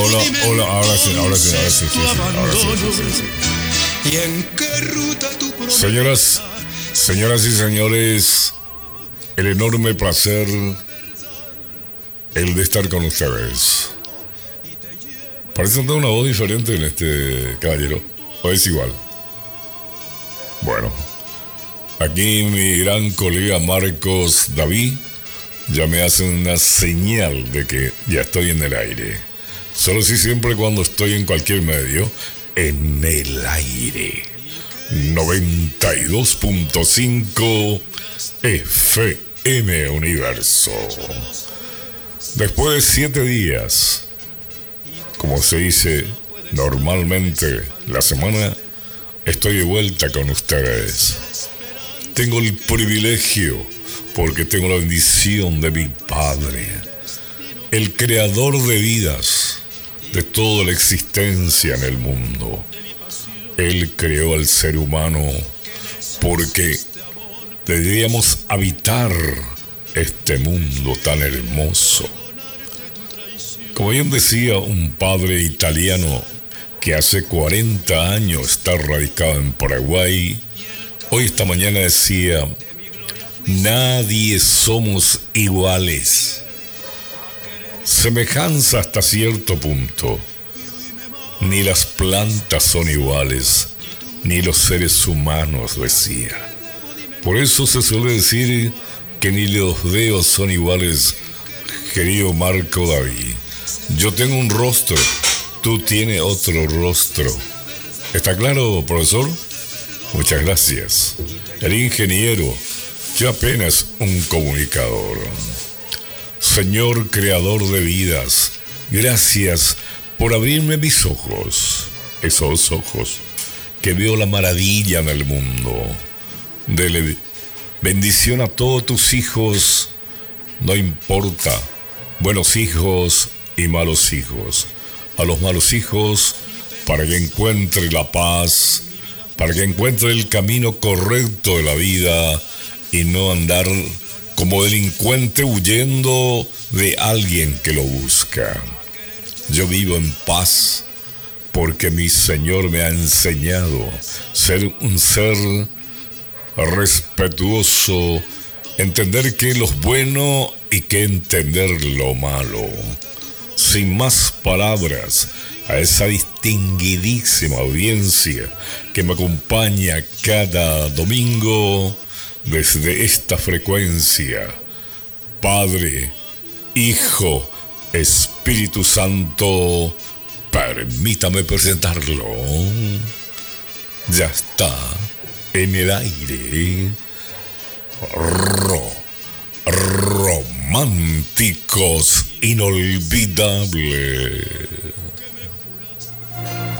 hola, hola, ahora sí, ahora sí, ahora sí, sí, sí, ahora sí, sí, sí. ¿Y en qué ruta tú Señoras y señores, el enorme placer, el de estar con ustedes. Parece tener una voz diferente en este caballero, o es igual. Bueno, aquí mi gran colega Marcos David ya me hace una señal de que ya estoy en el aire. Solo si siempre cuando estoy en cualquier medio, en el aire. 92.5 FM Universo. Después de 7 días, como se dice normalmente la semana, estoy de vuelta con ustedes. Tengo el privilegio, porque tengo la bendición de mi Padre, el creador de vidas, de toda la existencia en el mundo. Él creó al ser humano porque deberíamos habitar este mundo tan hermoso. Como bien decía un padre italiano que hace 40 años está radicado en Paraguay, hoy esta mañana decía: nadie somos iguales. Semejanza hasta cierto punto. Ni las plantas son iguales, ni los seres humanos, decía. Por eso se suele decir que ni los dedos son iguales, querido Marco David. Yo tengo un rostro, tú tienes otro rostro. ¿Está claro, profesor? Muchas gracias. El ingeniero, yo apenas un comunicador. Señor creador de vidas, gracias por abrirme mis ojos, esos ojos que veo la maravilla en el mundo. Dele bendición a todos tus hijos, no importa, buenos hijos y malos hijos. A los malos hijos, para que encuentre la paz, para que encuentre el camino correcto de la vida y no andar como delincuente huyendo de alguien que lo busca. Yo vivo en paz porque mi Señor me ha enseñado ser un ser respetuoso, entender qué es lo bueno y qué entender lo malo. Sin más palabras, a esa distinguidísima audiencia que me acompaña cada domingo desde esta frecuencia, Padre, Hijo, Espíritu Santo, permítame presentarlo. Ya está en el aire. Románticos inolvidables.